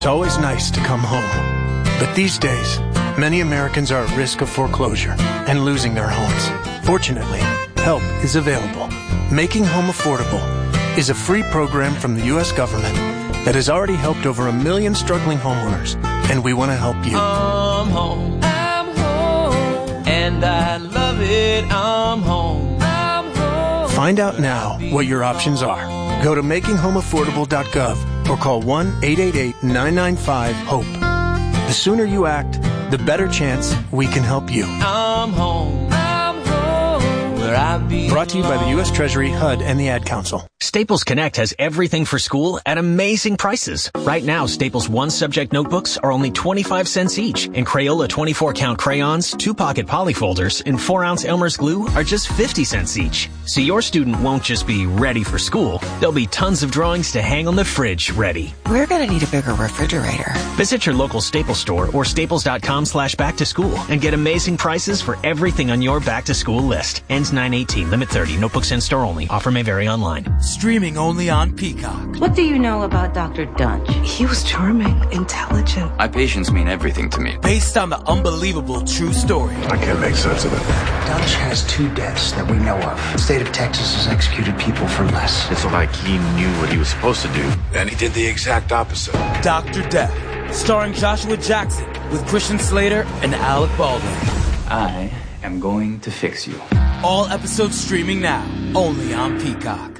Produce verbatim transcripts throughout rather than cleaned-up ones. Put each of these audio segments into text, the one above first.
It's always nice to come home. But these days, many Americans are at risk of foreclosure and losing their homes. Fortunately, help is available. Making Home Affordable is a free program from the U S government that has already helped over a million struggling homeowners, and we want to help you. I'm home. I'm home. And I love it. I'm home. I'm home. Find out now what your options are. Go to making home affordable dot gov or call one eight eight eight nine nine five HOPE. The sooner you act, the better chance we can help you. I'm home. I'm home. Where I belong. Brought to you by the U S Treasury, H U D, and the Ad Council. Staples Connect has everything for school at amazing prices. Right now, Staples one-subject notebooks are only twenty-five cents each, and Crayola twenty-four count crayons, two-pocket polyfolders, and four ounce Elmer's glue are just fifty cents each. So your student won't just be ready for school. There'll be tons of drawings to hang on the fridge ready. We're going to need a bigger refrigerator. Visit your local Staples store or staples.com slash back to school and get amazing prices for everything on your back to school list. Ends nine eighteen, limit thirty, notebooks in store only. Offer may vary online. Streaming only on Peacock. What do you know about Doctor Dunch? He was charming, intelligent. My patients mean everything to me. Based on the unbelievable true story. I can't make sense of it. Dunch has two deaths that we know of. The state of Texas has executed people for less. It's like he knew what he was supposed to do, and he did the exact opposite. Doctor Death, starring Joshua Jackson with Christian Slater and Alec Baldwin. I am going to fix you. All episodes streaming now, only on Peacock.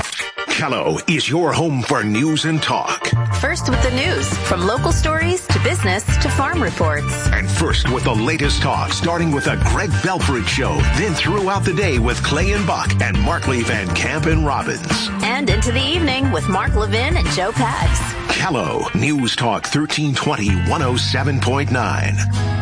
Kello is your home for news and talk. First with the news, from local stories to business to farm reports. And first with the latest talk, starting with a Greg Belford show, then throughout the day with Clay and Buck and Markley Van Camp and Robbins. And into the evening with Mark Levin and Joe Pags. Kello, News Talk thirteen twenty, one oh seven point nine.